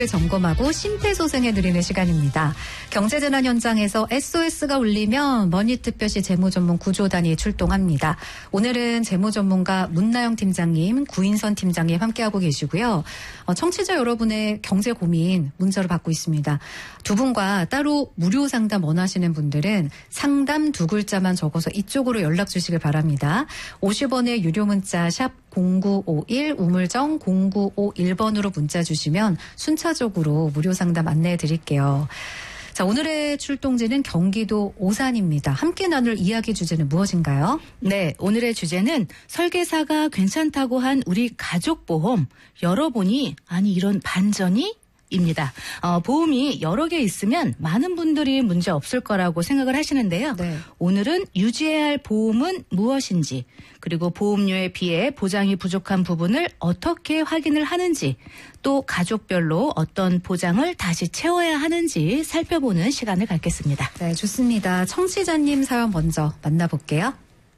점검하고 심폐소생해드리는 시간입니다. 경제재난 현장에서 SOS가 울리면 머니특별시 재무전문 구조단이 출동합니다. 오늘은 재무전문가 문나영 팀장님, 구인선 팀장님 함께하고 계시고요. 청취자 여러분의 경제 고민 문자로 받고 있습니다. 두 분과 따로 무료 상담 원하시는 분들은 상담 두 글자만 적어서 이쪽으로 연락 주시길 바랍니다. 50원의 유료 문자 샵 0951 우물정 0951번으로 문자 주시면 순차적으로 무료 상담 안내해 드릴게요. 자, 오늘의 출동지는 경기도 오산입니다. 함께 나눌 이야기 주제는 무엇인가요? 네, 오늘의 주제는 설계사가 괜찮다고 한 우리 가족보험 열어보니 아니 이런 반전이? 입니다. 보험이 여러 개 있으면 많은 분들이 문제 없을 거라고 생각을 하시는데요. 네. 오늘은 유지해야 할 보험은 무엇인지, 그리고 보험료에 비해 보장이 부족한 부분을 어떻게 확인을 하는지, 또 가족별로 어떤 보장을 다시 채워야 하는지 살펴보는 시간을 갖겠습니다. 네, 좋습니다. 청취자님 사연 먼저 만나볼게요.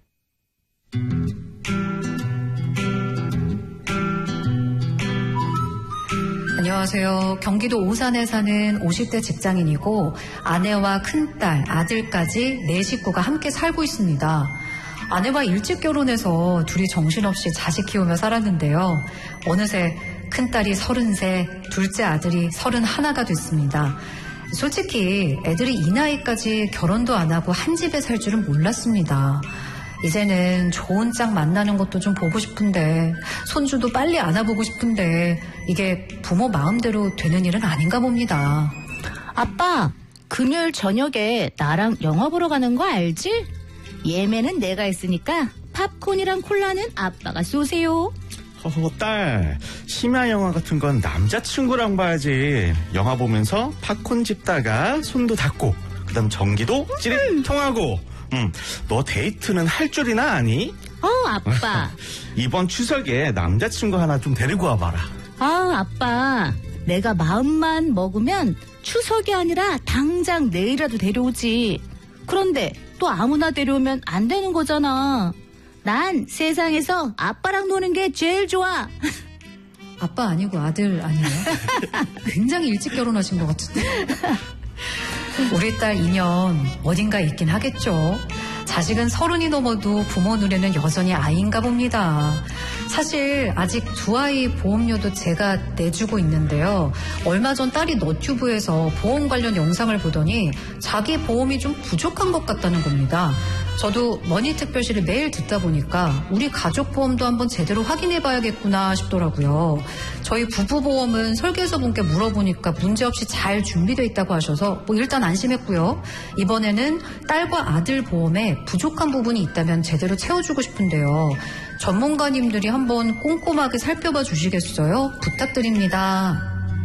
안녕하세요. 경기도 오산에 사는 50대 직장인이고 아내와 큰딸, 아들까지 4식구가 함께 살고 있습니다. 아내와 일찍 결혼해서 둘이 정신없이 자식 키우며 살았는데요. 어느새 큰딸이 33, 둘째 아들이 31가 됐습니다. 솔직히 애들이 이 나이까지 결혼도 안 하고 한 집에 살 줄은 몰랐습니다. 이제는 좋은 짝 만나는 것도 좀 보고 싶은데 손주도 빨리 안아보고 싶은데 이게 부모 마음대로 되는 일은 아닌가 봅니다. 아빠, 금요일 저녁에 나랑 영화 보러 가는 거 알지? 예매는 내가 했으니까 팝콘이랑 콜라는 아빠가 쏘세요. 딸, 심야 영화 같은 건 남자친구랑 봐야지. 영화 보면서 팝콘 집다가 손도 닦고 그다음 전기도 찌릿 통하고. 너 데이트는 할 줄이나 아니? 아빠. 이번 추석에 남자친구 하나 좀 데리고 와봐라. 아빠. 내가 마음만 먹으면 추석이 아니라 당장 내일이라도 데려오지. 그런데 또 아무나 데려오면 안 되는 거잖아. 난 세상에서 아빠랑 노는 게 제일 좋아. 아빠 아니고 아들 아니에요? 굉장히 일찍 결혼하신 것 같은데. 우리 딸 인연 어딘가에 있긴 하겠죠. 자식은 30이 넘어도 부모 눈에는 여전히 아이인가 봅니다. 사실 아직 두 아이 보험료도 제가 내주고 있는데요. 얼마 전 딸이 너튜브에서 보험 관련 영상을 보더니 자기 보험이 좀 부족한 것 같다는 겁니다. 저도 머니특별시를 매일 듣다 보니까 우리 가족보험도 한번 제대로 확인해봐야겠구나 싶더라고요. 저희 부부보험은 설계사분께 물어보니까 문제없이 잘 준비되어 있다고 하셔서 일단 안심했고요. 이번에는 딸과 아들 보험에 부족한 부분이 있다면 제대로 채워주고 싶은데요. 전문가님들이 한번 꼼꼼하게 살펴봐 주시겠어요? 부탁드립니다.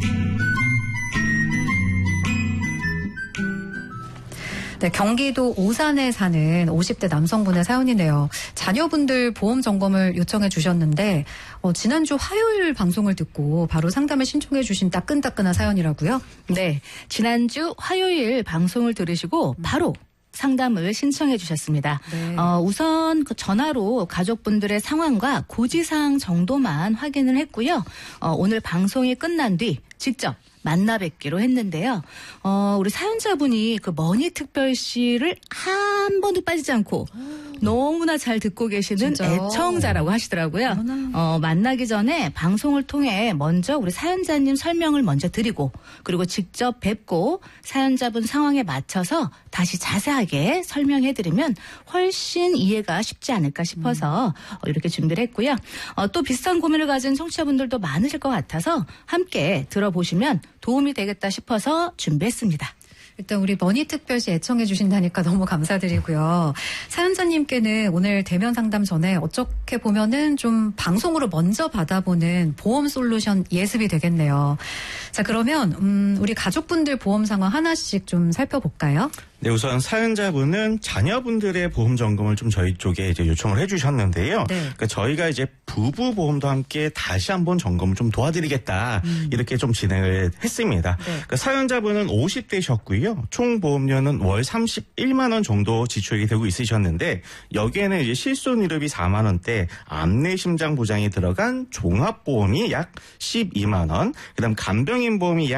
네, 경기도 오산에 사는 50대 남성분의 사연이네요. 자녀분들 보험 점검을 요청해 주셨는데 지난주 화요일 방송을 듣고 바로 상담을 신청해 주신 따끈따끈한 사연이라고요? 네, 지난주 화요일 방송을 들으시고 바로 상담을 신청해 주셨습니다. 네. 우선 그 전화로 가족분들의 상황과 고지사항 정도만 확인을 했고요. 오늘 방송이 끝난 뒤 직접 만나 뵙기로 했는데요. 우리 사연자분이 그 머니특별시를 한 번도 빠지지 않고 너무나 잘 듣고 계시는 진짜요? 애청자라고 하시더라고요. 만나기 전에 방송을 통해 먼저 우리 사연자님 설명을 먼저 드리고 그리고 직접 뵙고 사연자분 상황에 맞춰서 다시 자세하게 설명해드리면 훨씬 이해가 쉽지 않을까 싶어서 이렇게 준비를 했고요. 또 비슷한 고민을 가진 청취자분들도 많으실 것 같아서 함께 들어보시면 도움이 되겠다 싶어서 준비했습니다. 일단 우리 머니특별시 애청해 주신다니까 너무 감사드리고요. 사연자님께는 오늘 대면 상담 전에 어떻게 보면은 좀 방송으로 먼저 받아보는 보험 솔루션 예습이 되겠네요. 자, 그러면 우리 가족분들 보험 상황 하나씩 좀 살펴볼까요? 네, 우선 사연자분은 자녀분들의 보험 점검을 좀 저희 쪽에 이제 요청을 해주셨는데요. 네. 그러니까 저희가 이제 부부 보험도 함께 다시 한번 점검을 좀 도와드리겠다 이렇게 좀 진행을 했습니다. 네. 그러니까 사연자분은 50대셨고요. 총 보험료는 월 31만 원 정도 지출이 되고 있으셨는데 여기에는 이제 실손의료비 4만 원대, 암내심장 보장이 들어간 종합보험이 약 12만 원, 그다음 간병인 보험이 약